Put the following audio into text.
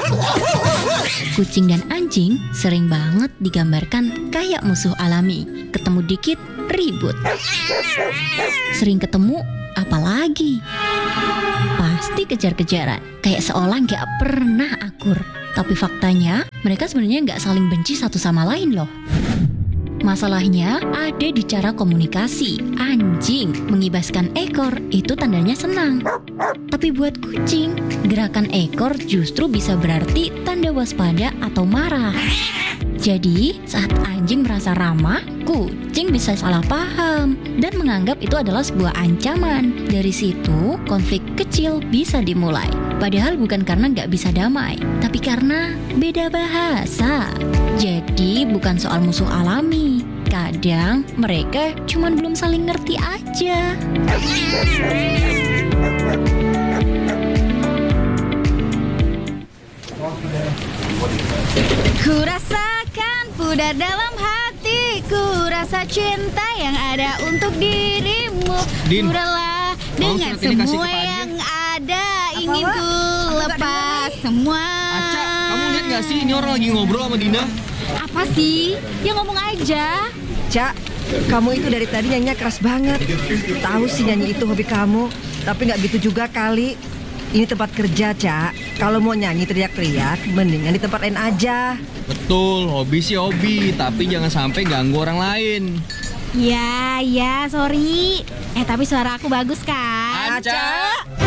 Kucing dan anjing sering banget digambarkan kayak musuh alami. Ketemu dikit, ribut. Sering ketemu, apalagi pasti kejar-kejaran, kayak seolah gak pernah akur. Tapi faktanya, mereka sebenarnya gak saling benci satu sama lain loh. Masalahnya ada di cara komunikasi. Anjing mengibaskan ekor itu tandanya senang. Tapi buat kucing, gerakan ekor justru bisa berarti tanda waspada atau marah. Jadi, saat anjing merasa ramah, kucing bisa salah paham dan menganggap itu adalah sebuah ancaman. Dari situ, konflik kecil bisa dimulai. Padahal bukan karena nggak bisa damai, tapi karena beda bahasa. Jadi, bukan soal musuh alami. Kadang mereka cuma belum saling ngerti aja. Ku rasakan pudar dalam hatiku, rasa cinta yang ada untuk dirimu. Din, Udahlah dengan semua yang ada, ingin ku lepas semua. Aca, kamu lihat gak sih ini orang lagi ngobrol sama Dina? Apa sih? Ya ngomong aja. Cak, kamu itu dari tadi nyanyinya keras banget. Tahu sih nyanyi itu hobi kamu, tapi nggak gitu juga kali. Ini tempat kerja, Cak. Kalau mau nyanyi teriak-teriak, mendingan di tempat lain aja. Betul, hobi sih hobi, tapi jangan sampai ganggu orang lain. Ya, sorry. Tapi suara aku bagus kan? Aca!